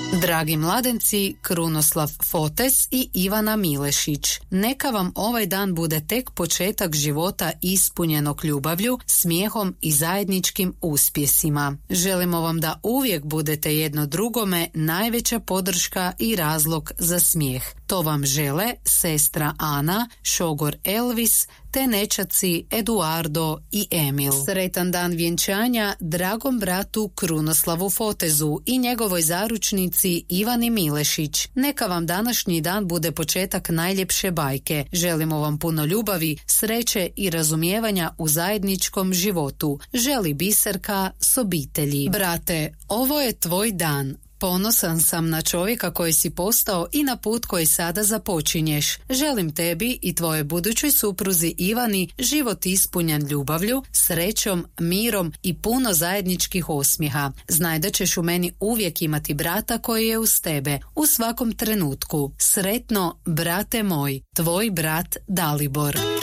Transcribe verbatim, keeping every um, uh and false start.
Dragi mladenci, Krunoslav Fotes i Ivana Milešić, neka vam ovaj dan bude tek početak života ispunjenog ljubavlju, smijehom i zajedničkim uspjesima. Želimo vam da uvijek budete jedno drugome najveća podrška i razlog za smijeh. To vam žele sestra Ana, šogor Elvis, te nećaci Eduardo i Emil. Sretan dan vjenčanja dragom bratu Krunoslavu Fotezu i njegovoj zaručnici Ivani Milešić. Neka vam današnji dan bude početak najljepše bajke. Želimo vam puno ljubavi, sreće i razumijevanja u zajedničkom životu. Želi Biserka s obitelji. Brate, ovo je tvoj dan. Ponosan sam na čovjeka koji si postao i na put koji sada započinješ. Želim tebi i tvojoj budućoj supruzi Ivani život ispunjen ljubavlju, srećom, mirom i puno zajedničkih osmijeha. Znaj da ćeš u meni uvijek imati brata koji je uz tebe, u svakom trenutku. Sretno, brate moj, tvoj brat Dalibor.